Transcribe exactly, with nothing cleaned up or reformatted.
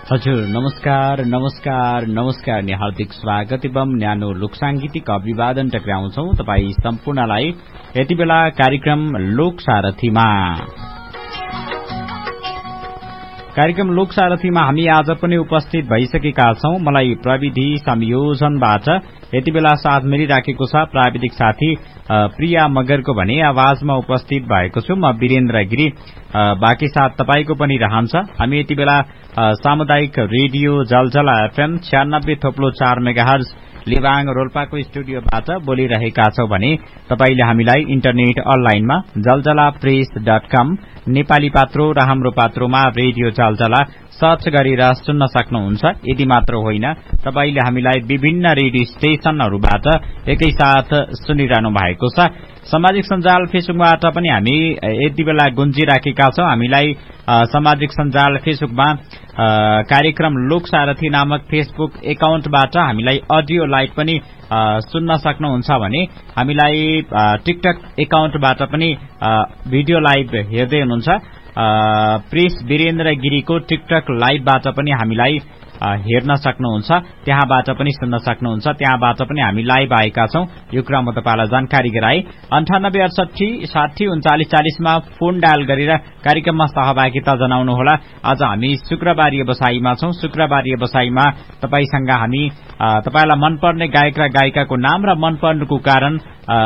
हजुर नमस्कार नमस्कार नमस्कार नि हार्दिक स्वागत एवं न्यानो लोकसांगीतिक अभिवादन टक्राउँछौ तपाई सम्पूर्णलाई यति बेला कार्यक्रम लोक सारथीमा। कार्यक्रम लोक सारथीमा हामी आज पनि उपस्थित भइसकेका छौं। मलाई प्रविधि संयोजनबाट यति बेला साथ मिलिराखेको छ प्राविधिक साथी प्रिया मगरको भने आवाजमा उपस्थित भएको छु म वीरेन्द्र गिरी। बाँकी साथ तपाईको पनि रहन्छ। हामी यति बेला सामुदायिक रेडियो जलजला एफएम छियानब्बे थोप्लो चार मेगाहर्ज लिबाङ रोल्पाको स्टुडियोबाट बोलिरहेका छौं भने तपाईले हामीलाई इन्टरनेट अनलाइनमा जलजला प्रेस डट कम नेपाली पात्रो र हाम्रो पात्रोमा रेडियो जलजला सर्च गरेर सुन्न सक्नुहुन्छ। यति मात्र होइन, तपाईले हामीलाई विभिन्न रेडियो स्टेशनहरूबाट एकैसाथ सुनिरहनु भएको छ। सामाजिक सञ्जाल फेसबुकबाट पनि हामी यति बेला गुन्जिराखेका छौं। हामीलाई सामाजिक सञ्जाल फेसबुकमा कार्यक्रम लोक सारथी नामक फेसबुक एकाउन्टबाट हामीलाई अडियो लाइभ पनि सुन्न सक्नुहुन्छ भने हामीलाई टिकटक एकाउन्टबाट पनि भिडियो लाइभ हेर्दै हुनुहुन्छ। प्रेस वीरेन्द्र गिरीको टिकटक लाइभबाट पनि हामीलाई हेर्न सक्नुहुन्छ, त्यहाँबाट पनि सुन्न सक्नुहुन्छ। त्यहाँबाट पनि हामी लाइभ आएका छौं। यो कुरा म तपाईलाई जानकारी गराए। अन्ठानब्बे अडसठी साठी उन्चालिस चालिसमा फोन डायल गरेर कार्यक्रममा सहभागिता जनाउनुहोला। आज हामी शुक्रबार व्यवसायीमा छौं। शुक्रबार व्यवसायीमा तपाईसँग हामी तपाईलाई मनपर्ने गायक र गायिकाको नाम र मनपर्नुको कारण